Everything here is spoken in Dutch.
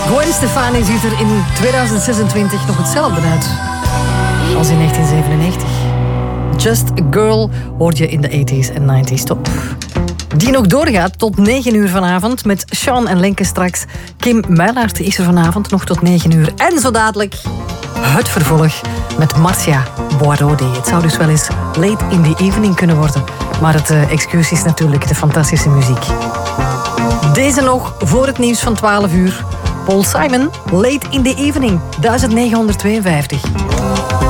Gwen Stefani ziet er in 2026 nog hetzelfde uit als in 1997. Just a Girl hoort je in de 80s en 90s top. Die nog doorgaat tot 9 uur vanavond met Sean en Lenke straks. Kim Muilaert is er vanavond nog tot 9 uur. En zo dadelijk het vervolg met Marcia Boirodet. Het zou dus wel eens late in the evening kunnen worden. Maar het excuus is natuurlijk de fantastische muziek. Deze nog voor het nieuws van 12 uur. Paul Simon, Late in the Evening, 1952.